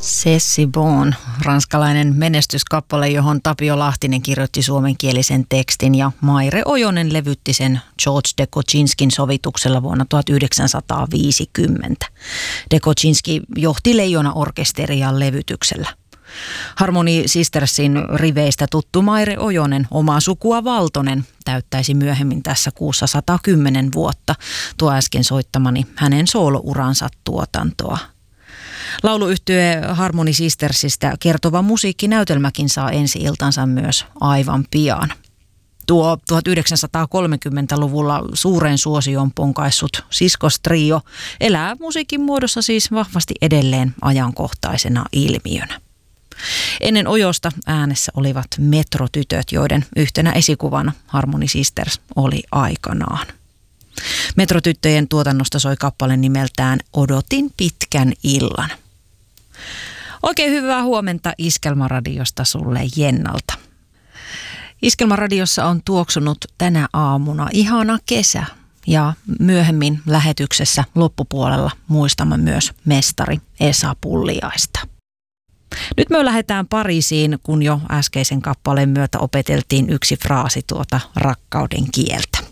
C'est bon, ranskalainen menestyskappale, johon Tapio Lahtinen kirjoitti suomenkielisen tekstin ja Maire Ojonen levytti sen George Dekočinskin sovituksella vuonna 1950. Dekočinski johti Leijona-orkesteria levytyksellä. Harmony Sistersin riveistä tuttu Maire Ojonen, omaa sukua Valtonen, täyttäisi myöhemmin tässä kuussa 110 vuotta, tuo äsken soittamani hänen soolouransa tuotantoa. Lauluyhtye Harmony Sistersistä kertova musiikkinäytelmäkin saa ensi-iltansa myös aivan pian. Tuo 1930-luvulla suuren suosion ponkaissut siskostrio elää musiikin muodossa siis vahvasti edelleen ajankohtaisena ilmiönä. Ennen Ojosta äänessä olivat Metrotytöt, joiden yhtenä esikuvana Harmony Sisters oli aikanaan. Metrotyttöjen tuotannosta soi kappale nimeltään Odotin pitkän illan. Oikein hyvää huomenta Iskelmaradiosta sulle Jennalta. Iskelmaradiossa on tuoksunut tänä aamuna ihana kesä ja myöhemmin lähetyksessä loppupuolella muistamme myös mestari Esa Pulliaista. Nyt me lähdetään Pariisiin, kun jo äskeisen kappaleen myötä opeteltiin yksi fraasi tuota rakkauden kieltä.